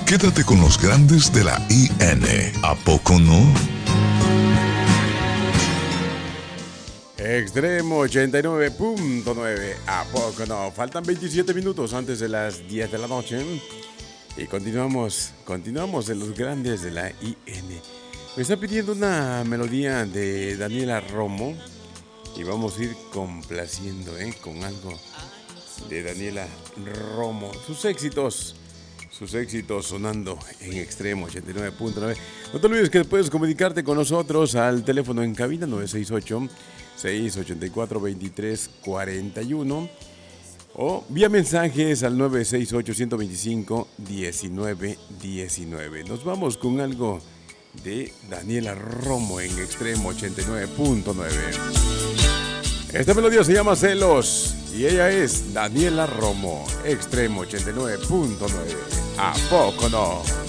Quédate con los grandes de la IN. ¿A poco no? Extremo 89.9. ¿A poco no? Faltan 27 minutos antes de las 10 de la noche. Y continuamos en los grandes de la IN. Me está pidiendo una melodía de Daniela Romo. Y vamos a ir complaciendo con algo de Daniela Romo. Sus éxitos sonando en Extremo 89.9. No te olvides que puedes comunicarte con nosotros al teléfono en cabina 968-684-2341 o vía mensajes al 968-125-1919. Nos vamos con algo de Daniela Romo en Extremo 89.9. Esta melodía se llama Celos y ella es Daniela Romo, Extremo 89.9. ¿A poco no?